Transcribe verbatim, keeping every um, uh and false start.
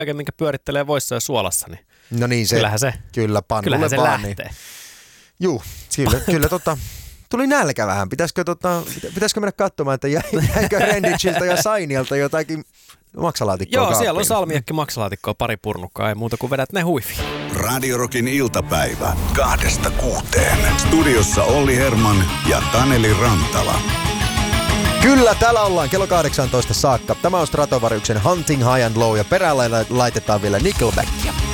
kaiken, minkä pyörittelee voissa ja suolassa, niin no niin se, kyllähän se, kyllä, kyllähän se vaan, lähtee. Niin. Juu, kyllä, kyllä tota, tuli nälkä vähän. Pitäisikö, tota, pitäisikö mennä katsomaan, että jäikö Renditsiltä ja Sainialta jotakin maksalaatikkoa Joo, kaappiin? siellä on salmiakki maksalaatikkoa, pari purnukkaa, ei muuta kuin vedät ne huiviin. Radio Rockin iltapäivä kahdesta kuuteen. Studiossa Olli Herman ja Taneli Rantala. Kyllä, täällä ollaan kello kahdeksantoista saakka. Tämä on Stratovariuksen Hunting High and Low ja perällä laitetaan vielä Nickelbackia.